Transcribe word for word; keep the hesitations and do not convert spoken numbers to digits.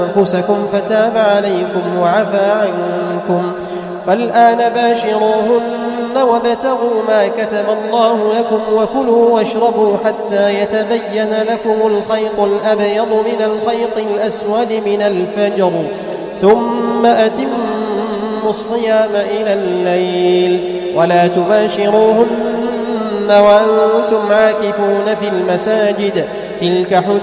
أنفسكم فتاب عليكم وعفى عنكم فالآن باشروهن وابتغوا ما كتب الله لكم وكلوا واشربوا حتى يتبين لكم الخيط الأبيض من الخيط الأسود من الفجر ثم أتموا الصيام إلى الليل ولا تباشروهن وأنتم عاكفون في المساجد تلك حدود